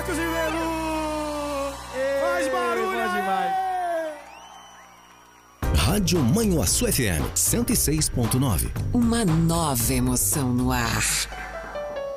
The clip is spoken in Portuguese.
Marcos Ribeiro! Faz barulho! Bom demais. Rádio Manhuaçu FM 106.9. Uma nova emoção no ar.